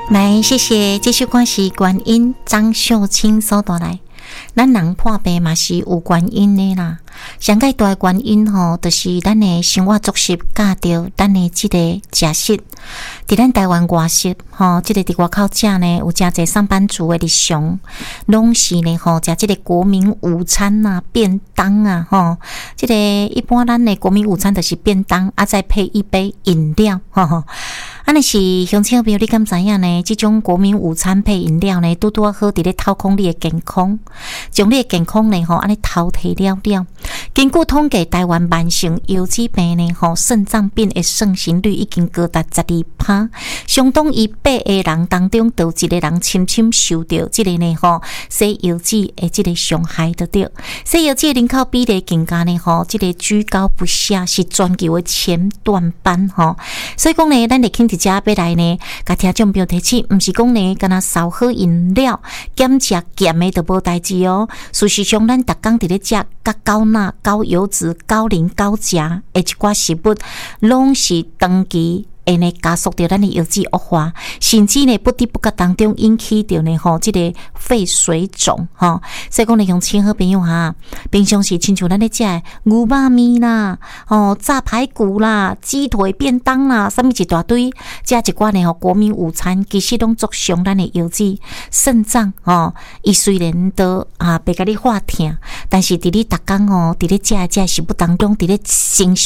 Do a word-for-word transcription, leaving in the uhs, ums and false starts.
来，谢谢，这首歌是观音张秀清所带来。咱人破病嘛是有原因的啦，上界大的原因吼，就是咱的生活作息教着咱的这个食食。伫咱台湾外食吼，这个伫外口食呢，有真侪上班族的日常，拢是呢吼食这个国民午餐啊、便当啊吼。这个一般咱的国民午餐就是便当，啊再配一杯饮料，吼吼。安尼是乡亲朋友，你敢知影呢？这种国民午餐配饮料呢，拄拄好伫咧掏空你的健康，将你的健康呢吼安尼偷摕了了。根据统计，台湾慢性腰子病呢吼肾脏病的盛行率已经高达十二趴，相当于八个人当中有一个人深深受到这个呢吼西腰子的这个伤害得到。西腰子的人口比例更加呢吼，这个居高不下，是全球的前段班吼。所以讲呢，咱得听。遮要来呢，甲听众朋友提醒，毋是讲呢，敢若烧好饮料、减食咸的就无代志哦。事实上，咱逐工伫咧食甲高钠、高油脂、高磷、高钾的一寡食物，拢是长期会呢加速着咱的腰子恶化，甚至呢不知不觉当中引起着呢吼，这个肺水肿吼。所以讲呢，用亲好朋友哈，平常时亲像咱咧食牛肉面啦、哦炸排骨啦、鸡腿便当啦，啥物一大堆，食一寡呢吼国民午餐，其实拢作伤咱的腰子、肾脏哦。伊虽然都啊袂甲你化疼，但是伫你逐工哦，伫咧食食食食物当中，伫咧生